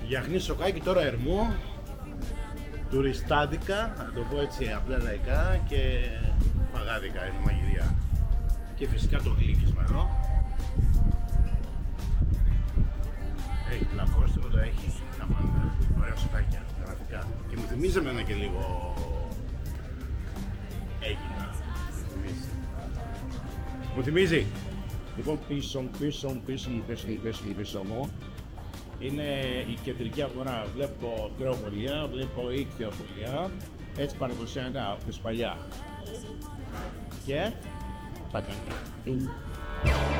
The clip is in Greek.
Γιαχνή Σοκάκη, τώρα Ερμού, τουριστάντικα, να το πω έτσι απλά λαϊκά, και παγάδικα είναι μαγειρία. Και φυσικά το γλύκισμα εδώ. Έχει πλακόστρο, έχει τα πάντα, ωραία σοκάκια, γραφικά. Και μου θυμίζει εμένα και λίγο Έγινα. Μου θυμίζει. Λοιπόν, πίσω μου είναι η κεντρική αγορά. Βλέπω κρεοπολία, βλέπω ικτιοπολία. Έτσι παραδοσιακά από τη παλιά. Και...